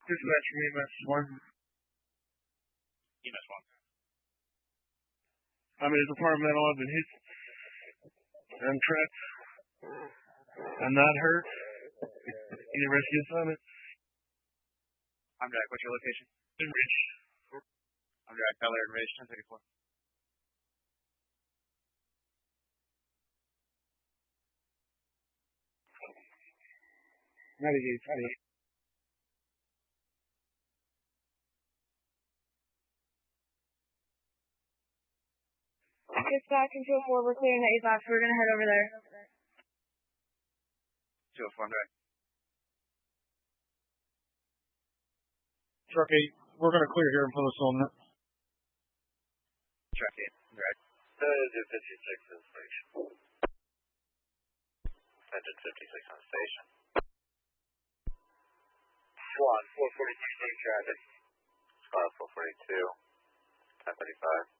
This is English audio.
Dispatch from EMS 1. EMS 1. I'm in a departmental. I've been hit and trapped. I'm not hurt. Any rescue assignment? I'm Jack. What's your location? In Ridge. I'm Jack. Tyler Information 1034. Navigate. Dispatch control 4, we're clearing the APOX. We're going to head over there. 204, I'm Jack. Truck 8, we're going to clear here and put us on that. Truck 8, I'm Jack. Engine 56 on station. Engine 56 on station. Squad 442 traffic. Squad 442, 1035.